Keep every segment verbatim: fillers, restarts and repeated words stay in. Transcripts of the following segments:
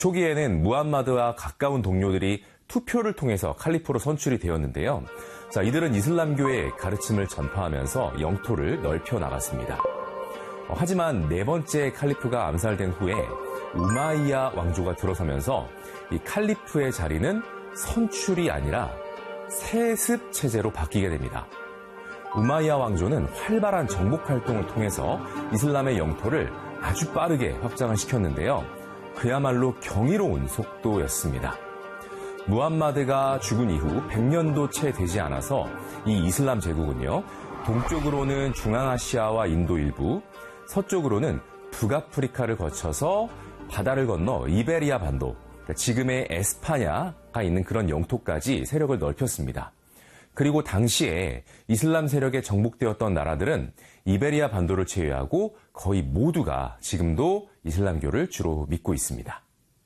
초기에는 무함마드와 가까운 동료들이 투표를 통해서 칼리프로 선출이 되었는데요. 자, 이들은 이슬람교의 가르침을 전파하면서 영토를 넓혀 나갔습니다. 어, 하지만 네 번째 칼리프가 암살된 후에 우마이야 왕조가 들어서면서 이 칼리프의 자리는 선출이 아니라 세습 체제로 바뀌게 됩니다. 우마이야 왕조는 활발한 정복 활동을 통해서 이슬람의 영토를 아주 빠르게 확장을 시켰는데요. 그야말로 경이로운 속도였습니다. 무함마드가 죽은 이후 백 년도 채 되지 않아서 이 이슬람 제국은요, 동쪽으로는 중앙아시아와 인도 일부, 서쪽으로는 북아프리카를 거쳐서 바다를 건너 이베리아 반도, 그러니까 지금의 에스파냐가 있는 그런 영토까지 세력을 넓혔습니다. 그리고 당시에 이슬람 세력에 정복되었던 나라들은 이베리아 반도를 제외하고 거의 모두가 지금도 이슬람교를 주로 믿고 있습니다.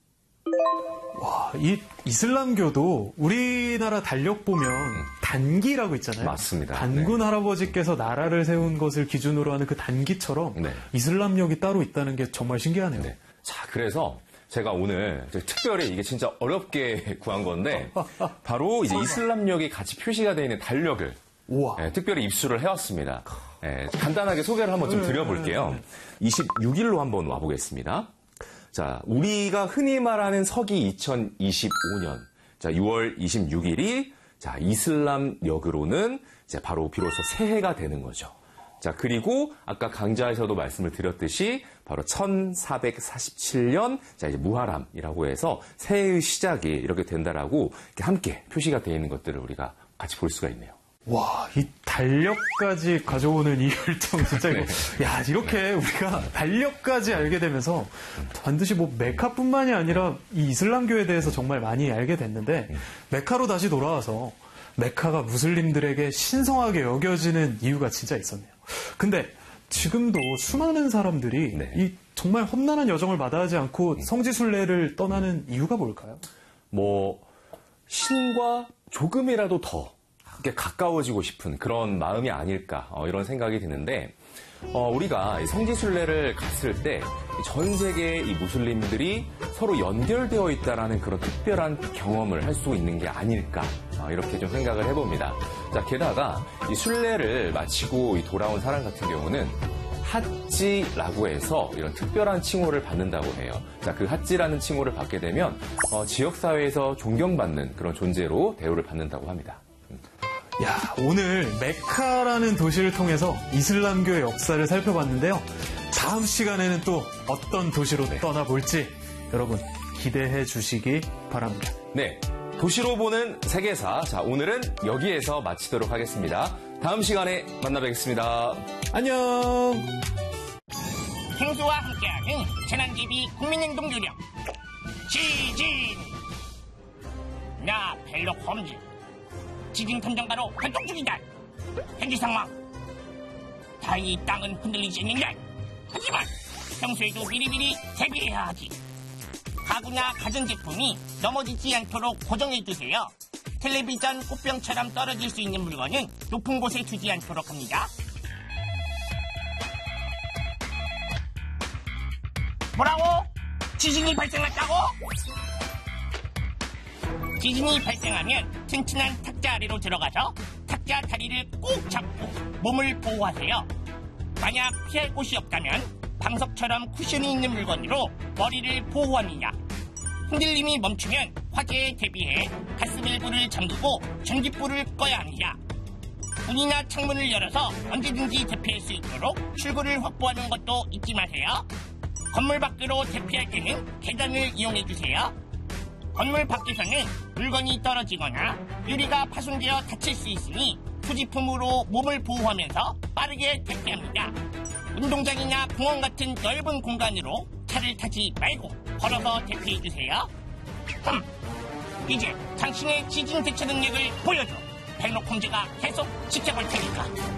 와, 이 이슬람교도 우리나라 달력 보면 단기라고 있잖아요. 맞습니다. 단군 네. 할아버지께서 나라를 세운 것을 기준으로 하는 그 단기처럼 네. 이슬람력이 따로 있다는 게 정말 신기하네요. 네. 자, 그래서 제가 오늘 특별히 이게 진짜 어렵게 구한 건데 바로 이제 이슬람력이 같이 표시가 되어 있는 달력을 네, 특별히 입수를 해왔습니다. 네, 간단하게 소개를 한번 좀 드려볼게요. 이십육 일로 한번 와보겠습니다. 자, 우리가 흔히 말하는 서기 이천이십오 년, 자, 유월 이십육 일이, 자, 이슬람력으로는 이제 바로 비로소 새해가 되는 거죠. 자, 그리고 아까 강좌에서도 말씀을 드렸듯이 바로 천사백사십칠 년, 자, 이제 무하람이라고 해서 새해의 시작이 이렇게 된다라고 이렇게 함께 표시가 되어 있는 것들을 우리가 같이 볼 수가 있네요. 와, 이 달력까지 가져오는 이 율동 진짜 이거. 네. 야, 이렇게 네. 우리가 달력까지 알게 되면서 반드시 뭐 메카뿐만이 아니라 이 이슬람교에 대해서 정말 많이 알게 됐는데 네. 메카로 다시 돌아와서 메카가 무슬림들에게 신성하게 여겨지는 이유가 진짜 있었네요. 근데 지금도 수많은 사람들이 네. 이 정말 험난한 여정을 마다하지 않고 성지순례를 떠나는 이유가 뭘까요? 뭐 신과 조금이라도 더 가까워지고 싶은 그런 마음이 아닐까 어, 이런 생각이 드는데 어, 우리가 성지순례를 갔을 때 전 세계의 이 무슬림들이 서로 연결되어 있다라는 그런 특별한 경험을 할 수 있는 게 아닐까 어, 이렇게 좀 생각을 해봅니다. 자, 게다가 이 순례를 마치고 이 돌아온 사람 같은 경우는 핫지라고 해서 이런 특별한 칭호를 받는다고 해요. 자, 그 핫지라는 칭호를 받게 되면 어, 지역사회에서 존경받는 그런 존재로 대우를 받는다고 합니다. 야, 오늘 메카라는 도시를 통해서 이슬람교의 역사를 살펴봤는데요. 다음 시간에는 또 어떤 도시로 네. 떠나볼지 여러분 기대해 주시기 바랍니다. 네, 도시로 보는 세계사. 자, 오늘은 여기에서 마치도록 하겠습니다. 다음 시간에 만나 뵙겠습니다. 안녕. 행수와 함께하는 재난대비 국민행동 요령 지진. 나 벨록 홈즈 지진 탐정가로 활동 중이다. 현지 상황. 다행히 땅은 흔들리지 않는다. 하지만 평소에도 미리미리 대비해야 하지. 가구나 가전제품이 넘어지지 않도록 고정해두세요. 텔레비전 꽃병처럼 떨어질 수 있는 물건은 높은 곳에 두지 않도록 합니다. 뭐라고? 지진이 발생했다고? 지진이 발생하면 튼튼한 탁자 아래로 들어가서 탁자 다리를 꼭 잡고 몸을 보호하세요. 만약 피할 곳이 없다면 방석처럼 쿠션이 있는 물건으로 머리를 보호합니다. 흔들림이 멈추면 화재에 대비해 가스밸브를 잠그고 전기불을 꺼야 합니다. 문이나 창문을 열어서 언제든지 대피할 수 있도록 출구를 확보하는 것도 잊지 마세요. 건물 밖으로 대피할 때는 계단을 이용해주세요. 건물 밖에서는 물건이 떨어지거나 유리가 파손되어 다칠 수 있으니 투지품으로 몸을 보호하면서 빠르게 대피합니다. 운동장이나 공원 같은 넓은 공간으로 차를 타지 말고 걸어서 대피해주세요. 음, 이제 당신의 지진 대처 능력을 보여줘. 벨록 홈즈가 계속 지켜볼 테니까.